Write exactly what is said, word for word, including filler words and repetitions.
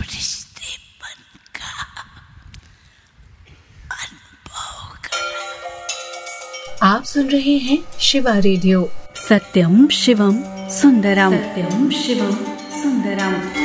रिश्ते बनका अनुभव कर। आप सुन रहे हैं शिवा रेडियो। सत्यम शिवम सुंदरम। सत्यम शिवम सुंदरम।